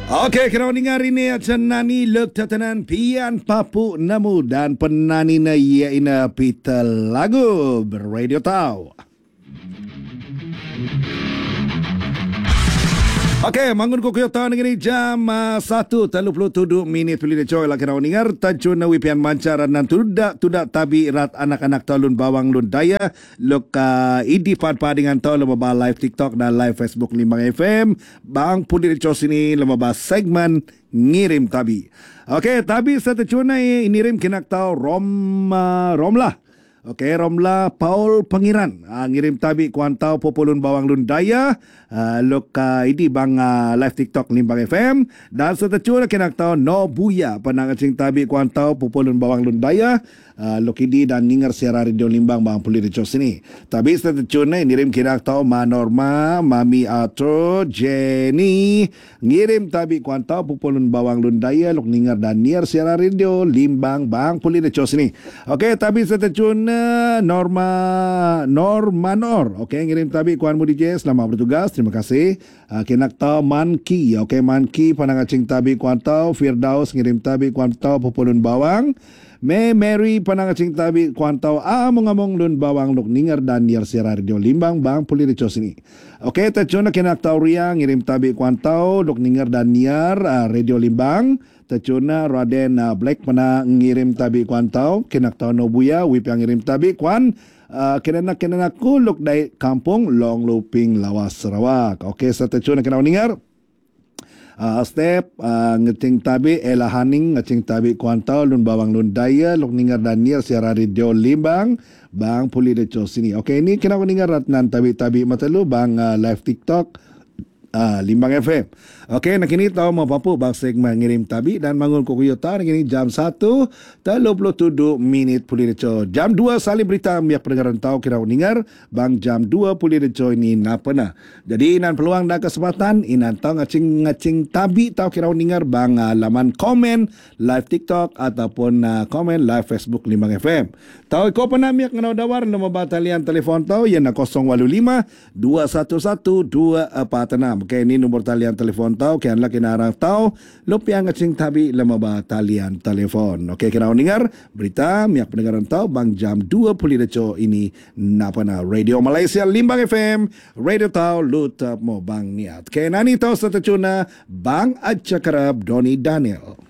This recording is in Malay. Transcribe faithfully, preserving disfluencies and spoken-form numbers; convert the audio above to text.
Okey, kena dengar ini cenani lek tatanan pian papu namu dan penani na ia ina pita lagu berradio tau. Okey, mangun ko kuyo tahu dengan jam uh, satu tiga puluh tujuh minit pilih coy lah kena dengar tajun na wipian mancaran nan tudak tudak tabi rat anak-anak talun bawang lun daya lok uh, idi pad dengan tahu lemaba live TikTok dan live Facebook Limbang F M bang pilih coy sini lemaba segmen ngirim tabi. Okey, tabi satu cuna ngirim kinak tahu rom uh, rom lah. Okey, Romla Paul Pangiran uh, ngirim tabi kuantau populun bawang lun daya uh, lok uh, ini bang uh, live TikTok Limbang F M dan setecur kinak tahu no buya panang acing tabi kuantau populun bawang lun daya uh, lok ini dan ningar siara radio Limbang bang pulih di cos ini. Tapi setecur ni ngirim kinak tahu Ma Norma, Mami Atro, Jenny ngirim tabi kuantau populun bawang lun daya lok ningar dan niar siara radio Limbang bang pulih di cos ini. Okey, tapi setecur Norma Norma Nor. Okey, ngirim tabi kuan Budi J, selamat bertugas. Terima kasih. Uh, kinak tahu Manki. Okey, Manki panang acing tabi kuan tahu Firdaus ngirim tabi kuan tahu populun bawang. Me Mary panang acing tabi kuan tahu among-among lun bawang luk ningar dan niar siara radio Limbang bang pulih recos ini. Okey, tacuna kinak tahu Ria ngirim tabi kuan tahu luk ningar dan niar uh, radio Limbang. Tacuna Raden uh, Black mana ngirim tabi kuan tau kinak tau Nobuya wip yang ngirim tabi kuan uh, kena kena kuluk dari kampung Long Luping Lawas Sarawak. Okey, satacuna kena ningar uh, step uh, ngecing tabi Ella Haning ngecing tabi kuan tau lun bawang lun daya luk ningar dan niar siara radio Limbang bang puli de sini. Okey, ini kena ningar ratnan tabi-tabi matalu bang uh, live TikTok uh, Limbang F M. Okey, nak kini tahu mau apa bang segmen ngirim tabi dan mangun ko kuyo ta kini jam satu tiga puluh tujuh minit pulih deco. Jam dua salin berita miak pendengaran tahu kira ningar bang jam dua pulih deco ini napa na. Jadi inan peluang dan kesempatan inan tahu ngacing ngacing tabi tahu kira ningar bang uh, laman komen live TikTok ataupun uh, komen live Facebook Limbang F M. Tahu ko pernah miak ngenau dawar nama batalian telefon tahu yang na kosong walu lima dua satu satu dua empat enam. Okey, ini nombor talian telefon tahu kian laki narang tahu lupiang ngacing tabi lama ba talian telefon. Okey, kena dengar berita miak pendengaran tahu bang jam dua puluh deco ini napana Radio Malaysia Limbang F M Radio tahu lutap mo bang niat. Okey, nani tahu satu cuna bang acakarab Doni Daniel.